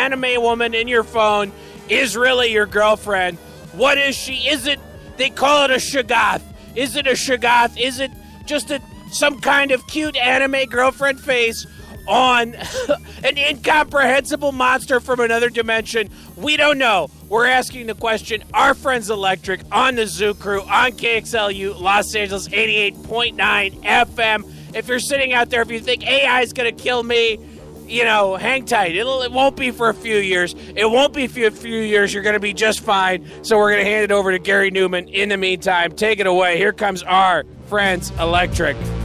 anime woman in your phone is really your girlfriend. What is she? Is it, they call it a shagath. Is it a shagath? Is it just some kind of cute anime girlfriend face on an incomprehensible monster from another dimension? We don't know. We're asking the question. Our friends Electric on the Zoo Crew on KXLU Los Angeles 88.9 FM. If you're sitting out there, if you think AI is going to kill me, hang tight. It won't be for a few years. It won't be for a few years. You're going to be just fine. So we're going to hand it over to Gary Newman. In the meantime, take it away. Here comes our friends Electric.